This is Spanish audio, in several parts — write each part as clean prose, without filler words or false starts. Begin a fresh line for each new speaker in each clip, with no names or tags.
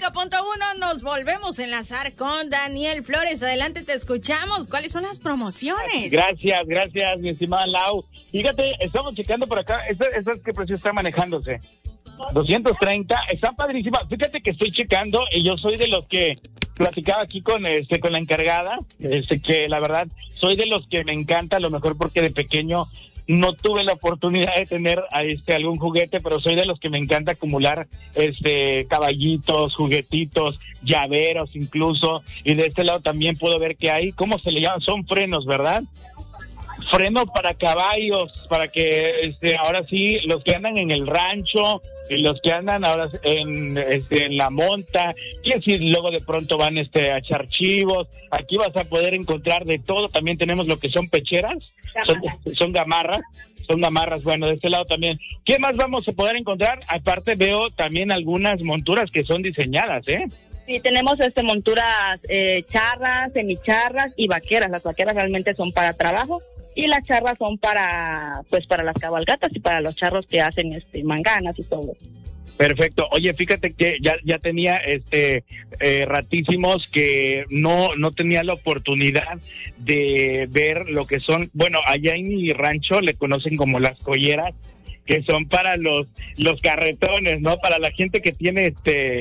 95.1, nos volvemos a enlazar con Daniel Flores. Adelante, te escuchamos. ¿Cuáles son las promociones?
Gracias, mi estimada Lau. Fíjate, estamos checando por acá, ¿esas qué precio está manejándose? 230, están padrísimas. Fíjate que estoy checando y yo soy de los que platicaba aquí con la encargada, que la verdad soy de los que me encanta, a lo mejor porque de pequeño no tuve la oportunidad de tener algún juguete, pero soy de los que me encanta acumular caballitos, juguetitos, llaveros incluso, y de este lado también puedo ver que hay, ¿cómo se le llaman? Son frenos, ¿verdad? Frenos para caballos, para que ahora sí, los que andan en el rancho y los que andan ahora en la monta, que si luego de pronto van a echar chivos, aquí vas a poder encontrar de todo. También tenemos lo que son pecheras, son gamarras, bueno, de este lado también. ¿Qué más vamos a poder encontrar? Aparte veo también algunas monturas que son diseñadas,
Sí, tenemos monturas charras, semicharras y vaqueras. Las vaqueras realmente son para trabajo y las charras son para las cabalgatas y para los charros que hacen manganas y todo.
Perfecto. Oye, fíjate que ya tenía ratísimos que no tenía la oportunidad de ver lo que son, bueno, allá en mi rancho le conocen como las colleras, que son para los carretones, ¿no? Para la gente que tiene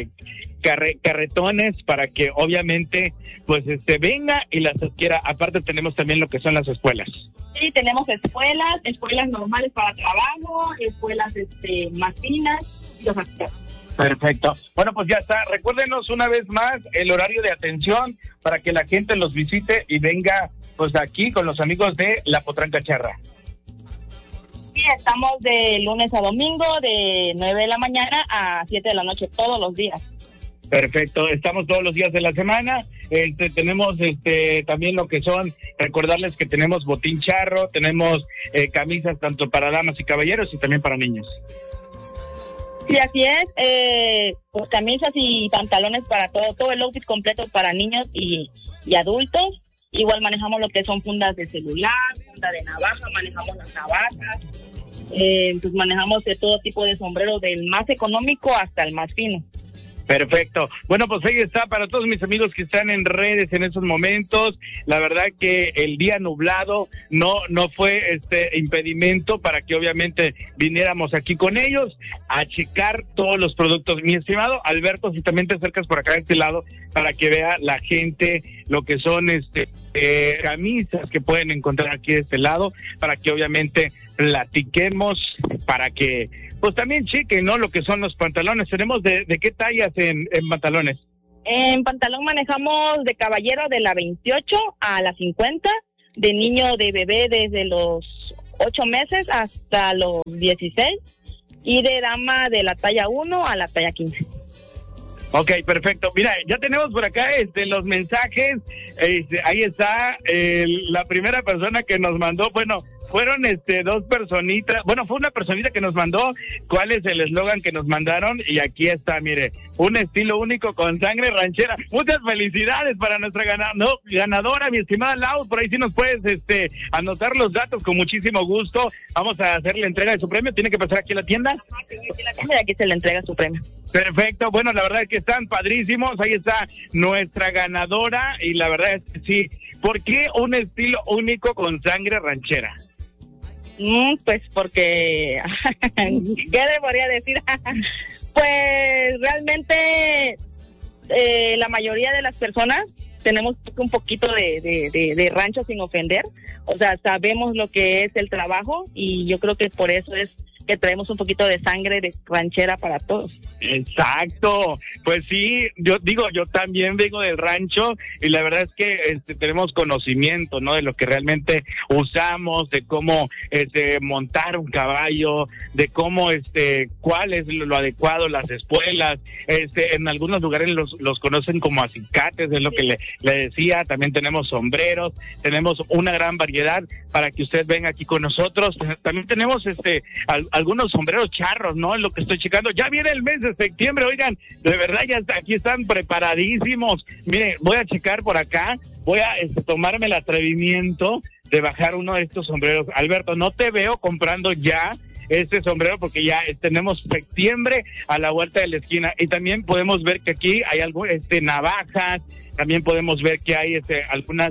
carretones, para que obviamente pues venga y las adquiera. Aparte tenemos también lo que son las espuelas.
Sí, tenemos espuelas normales para trabajo, espuelas más finas y los accesorios.
Perfecto. Bueno, pues ya está. Recuérdenos una vez más el horario de atención para que la gente los visite y venga pues aquí con los amigos de La Potranca Charra.
Sí, estamos de lunes a domingo de 9 de la mañana a 7 de la noche todos los días.
Perfecto, estamos todos los días de la semana. Tenemos también lo que son, recordarles que tenemos botín charro, tenemos camisas tanto para damas y caballeros y también para niños.
Sí, así es, pues camisas y pantalones para todo el outfit completo para niños y adultos. Igual manejamos lo que son fundas de celular, funda de navaja, manejamos las navajas, pues manejamos de todo tipo de sombreros, del más económico hasta el más fino.
Perfecto. Bueno, pues ahí está para todos mis amigos que están en redes en estos momentos. La verdad que el día nublado no fue impedimento para que obviamente viniéramos aquí con ellos a checar todos los productos. Mi estimado Alberto, si también te acercas por acá de este lado para que vea la gente lo que son camisas que pueden encontrar aquí de este lado, para que obviamente platiquemos, para que pues también chequen, ¿no? Lo que son los pantalones. Tenemos de qué tallas en pantalones.
En pantalón manejamos de caballero de la 28 a la 50, de niño, de bebé desde los 8 meses hasta los 16 y de dama de la talla 1 a la talla 15.
Ok, perfecto. Mira, ya tenemos por acá los mensajes. Ahí está la primera persona que nos mandó, bueno, fueron dos personitas, bueno, fue una personita que nos mandó cuál es el eslogan que nos mandaron, y aquí está, mire, un estilo único con sangre ranchera. Muchas felicidades para nuestra ganadora, mi estimada Lau. Por ahí sí nos puedes anotar los datos con muchísimo gusto. Vamos a hacer la entrega de su premio. ¿Tiene que pasar aquí a la tienda?
Y aquí se le entrega su premio.
Perfecto, bueno, la verdad es que están padrísimos. Ahí está nuestra ganadora, y la verdad es que sí. ¿Por qué un estilo único con sangre ranchera?
Pues porque, ¿qué le podría decir? Pues realmente la mayoría de las personas tenemos un poquito de rancho sin ofender, o sea, sabemos lo que es el trabajo, y yo creo que por eso es que traemos un poquito de sangre de ranchera para todos.
Exacto, pues sí, yo también vengo del rancho, y la verdad es que tenemos conocimiento, ¿no? De lo que realmente usamos, de cómo montar un caballo, de cómo cuál es lo adecuado, las espuelas, en algunos lugares los conocen como acicates, es lo que le decía. También tenemos sombreros, tenemos una gran variedad para que usted venga aquí con nosotros. También tenemos algunos sombreros charros, ¿no? Es lo que estoy checando. Ya viene el mes de septiembre, oigan, de verdad aquí están preparadísimos. Mire, voy a checar por acá, voy a tomarme el atrevimiento de bajar uno de estos sombreros. Alberto, no te veo comprando ya este sombrero porque ya tenemos septiembre a la vuelta de la esquina. Y también podemos ver que aquí hay algo, navajas, también podemos ver que hay algunas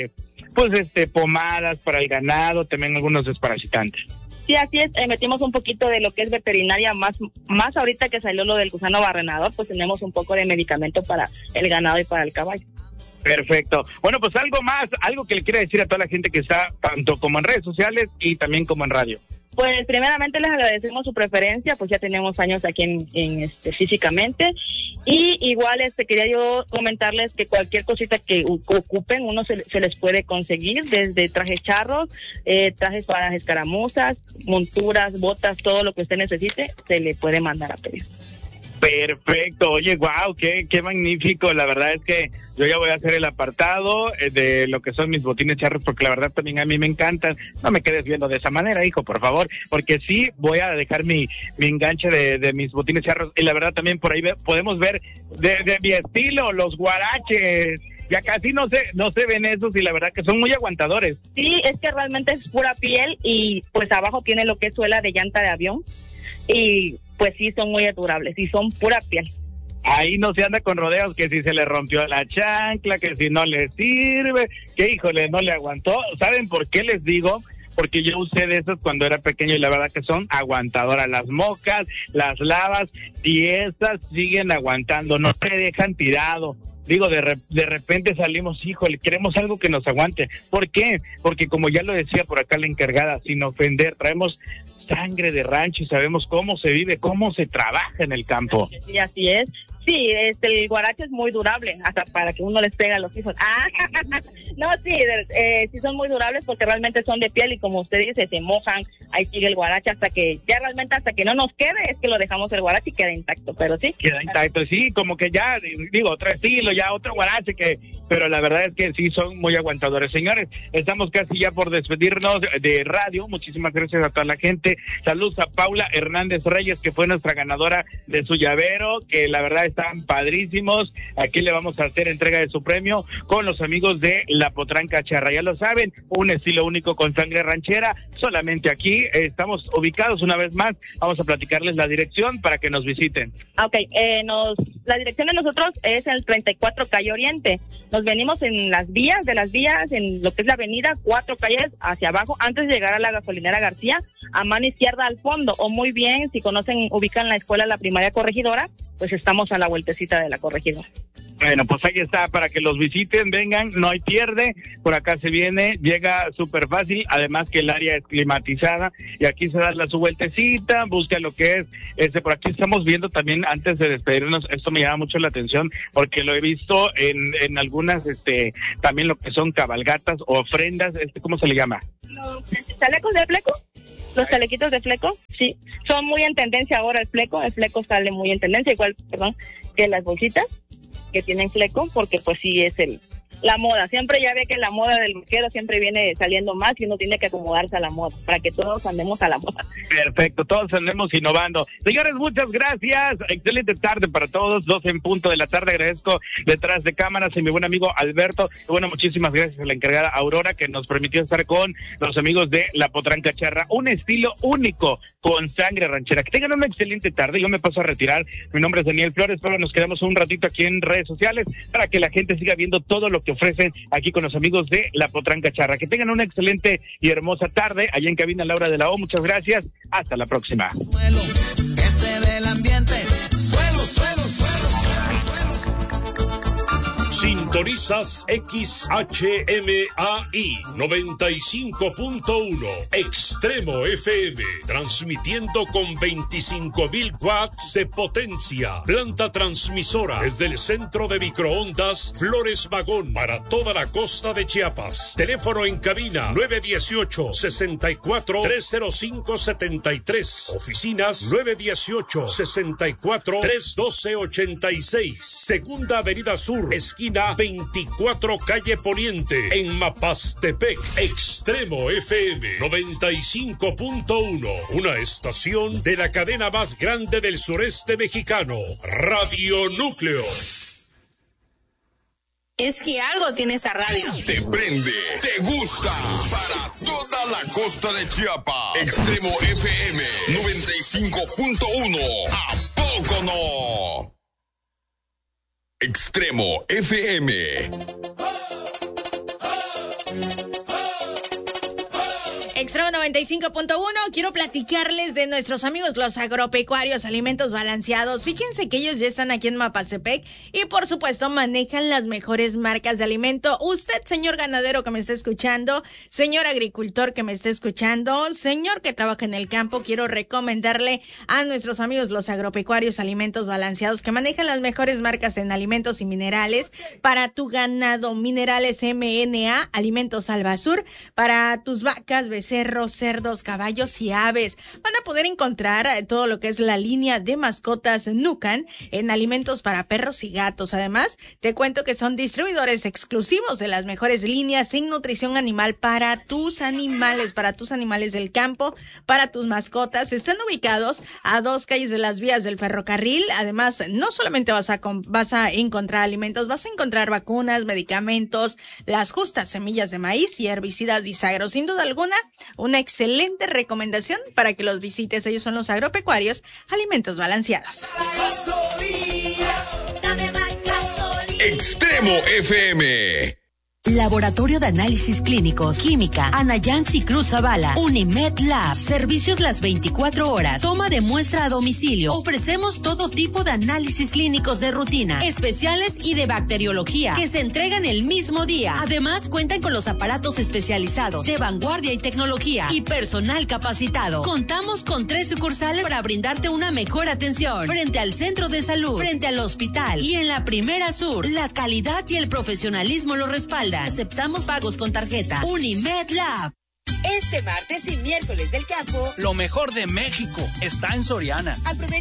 pomadas para el ganado, también algunos desparasitantes.
Sí, así es, metimos un poquito de lo que es veterinaria, más ahorita que salió lo del gusano barrenador, pues tenemos un poco de medicamento para el ganado y para el caballo.
Perfecto. Bueno, pues algo que le quiera decir a toda la gente que está tanto como en redes sociales y también como en radio.
Pues primeramente les agradecemos su preferencia, pues ya tenemos años aquí en físicamente, y igual quería yo comentarles que cualquier cosita que ocupen, uno se les puede conseguir, desde trajes charros, trajes para las escaramuzas, monturas, botas, todo lo que usted necesite, se le puede mandar a pedir.
Perfecto, oye, wow, qué magnífico. La verdad es que yo ya voy a hacer el apartado de lo que son mis botines charros, porque la verdad también a mí me encantan. No me quedes viendo de esa manera, hijo, por favor, porque sí voy a dejar mi enganche de mis botines charros. Y la verdad también por ahí podemos ver de mi estilo, los guaraches. Ya casi no se ven esos, y la verdad que son muy aguantadores.
Sí, es que realmente es pura piel, y pues abajo tiene lo que es suela de llanta de avión, y pues sí son muy durables y son pura piel.
Ahí no se anda con rodeos, que si se le rompió la chancla, que si no le sirve, que híjole, no le aguantó. ¿Saben por qué les digo? Porque yo usé de esos cuando era pequeño y la verdad que son aguantadoras. Las mocas, las lavas, y esas siguen aguantando, no te dejan tirado. Digo, de repente salimos, híjole, queremos algo que nos aguante. ¿Por qué? Porque como ya lo decía por acá la encargada, sin ofender, traemos sangre de rancho y sabemos cómo se vive, cómo se trabaja en el campo.
Sí, así es. Sí, el guarache es muy durable, hasta para que uno les pegue a los hijos. No, sí, sí son muy durables porque realmente son de piel, y como usted dice, se mojan, ahí sigue el guarache hasta que no nos quede, es que lo dejamos el guarache y queda intacto, pero sí.
Queda intacto, sí, como que ya, digo, otro estilo, ya otro guarache pero la verdad es que sí son muy aguantadores. Señores, estamos casi ya por despedirnos de radio. Muchísimas gracias a toda la gente. Saludos a Paula Hernández Reyes, que fue nuestra ganadora de su llavero, que la verdad están padrísimos. Aquí le vamos a hacer entrega de su premio con los amigos de La Potranca Charra. Ya lo saben, un estilo único con sangre ranchera, solamente aquí. Estamos ubicados una vez más. Vamos a platicarles la dirección para que nos visiten.
Ok, la dirección de nosotros es el 34 Calle Oriente. Nos venimos en las vías, en lo que es la avenida, 4 calles hacia abajo, antes de llegar a la gasolinera García, a mano izquierda al fondo, o muy bien, si ubican la escuela La Primaria Corregidora, pues estamos a la vueltecita de la Corregidora.
Bueno, pues ahí está, para que los visiten, vengan, no hay pierde, por acá se viene, llega súper fácil, además que el área es climatizada, y aquí se da su vueltecita, busca lo que es, por aquí estamos viendo también, antes de despedirnos, esto me llama mucho la atención, porque lo he visto en algunas, también lo que son cabalgatas o ofrendas, ¿cómo se le llama?
¿Chalecos de fleco? Los chalequitos de fleco, sí, son muy en tendencia ahora el fleco sale muy en tendencia, igual, que las bolsitas que tienen fleco, porque pues sí es la moda. Siempre ya ve que la moda del vaquero siempre viene saliendo más, y uno tiene que acomodarse a la moda, para que todos andemos a la moda.
Perfecto, todos andemos innovando. Señores, muchas gracias. Excelente tarde para todos, 12 en punto de la tarde. Agradezco detrás de cámaras a mi buen amigo Alberto. Y bueno, muchísimas gracias a la encargada Aurora, que nos permitió estar con los amigos de La Potranca Charra. Un estilo único con sangre ranchera. Que tengan una excelente tarde. Yo me paso a retirar. Mi nombre es Daniel Flores, pero nos quedamos un ratito aquí en redes sociales para que la gente siga viendo todo lo que ofrecen aquí con los amigos de La Potranca Charra. Que tengan una excelente y hermosa tarde allá en cabina Laura de la O. Muchas gracias. Hasta la próxima.
Suelo, que se ve el ambiente. Suelo, suelo, suelo.
Sintonizas XHMAI 95.1 Extremo FM, transmitiendo con 25,000 watts de potencia. Planta transmisora desde el centro de microondas Flores Magón para toda la costa de Chiapas. Teléfono en cabina 918-64-305-73. Oficinas 918-64-312-86. Segunda Avenida Sur, esquina 24 Calle Poniente, en Mapastepec. Extremo FM 95.1, una estación de la cadena más grande del sureste mexicano, Radio Núcleo.
Es que algo tiene esa radio.
Te prende, te gusta, para toda la
la costa de Chiapas. Extremo FM 95.1. ¿A poco no? Extremo FM.
Extremo 95.1, quiero platicarles de nuestros amigos los agropecuarios Alimentos Balanceados. Fíjense que ellos ya están aquí en Mapastepec y por supuesto manejan las mejores marcas de alimento. Usted, señor ganadero que me está escuchando, señor agricultor que me está escuchando, señor que trabaja en el campo, quiero recomendarle a nuestros amigos los agropecuarios Alimentos Balanceados que manejan las mejores marcas en alimentos y minerales para tu ganado. Minerales MNA, Alimentos Albasur, para tus vacas, becerros, cerdos, caballos y aves. Van a poder encontrar todo lo que es la línea de mascotas Nucan en alimentos para perros y gatos. Además, te cuento que son distribuidores exclusivos de las mejores líneas en nutrición animal para tus animales del campo, para tus mascotas. Están ubicados a 2 calles de las vías del ferrocarril. Además, no solamente vas a encontrar alimentos, vas a encontrar vacunas, medicamentos, las justas semillas de maíz y herbicidas Disagro. Sin duda alguna, una excelente recomendación para que los visites. Ellos son los agropecuarios Alimentos Balanceados.
Extremo FM.
Laboratorio de Análisis Clínicos, Química, Ana Yancy Cruz Zavala, Unimed Lab, servicios las 24 horas, toma de muestra a domicilio. Ofrecemos todo tipo de análisis clínicos de rutina, especiales y de bacteriología, que se entregan el mismo día. Además, cuentan con los aparatos especializados, de vanguardia y tecnología, y personal capacitado. Contamos con 3 sucursales para brindarte una mejor atención, frente al centro de salud, frente al hospital y en la Primera Sur. La calidad y el profesionalismo lo respaldan. Aceptamos pagos con tarjeta. Unimed Lab.
Este martes y miércoles del campo,
lo mejor de México está en Soriana.
Aprovecha